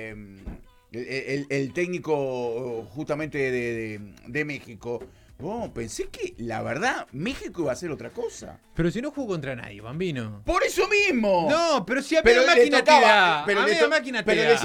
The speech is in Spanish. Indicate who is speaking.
Speaker 1: el técnico justamente de México. Pensé que la verdad México iba a hacer otra cosa.
Speaker 2: Pero si no jugó contra nadie, Bambino.
Speaker 1: Por eso mismo.
Speaker 2: No, pero si a mí
Speaker 1: Pero
Speaker 2: la
Speaker 1: le
Speaker 2: máquina te
Speaker 1: tocaba,
Speaker 2: da.
Speaker 1: pero
Speaker 2: A mí
Speaker 1: le
Speaker 2: la
Speaker 1: to-
Speaker 2: máquina te
Speaker 1: pero
Speaker 2: da.
Speaker 1: le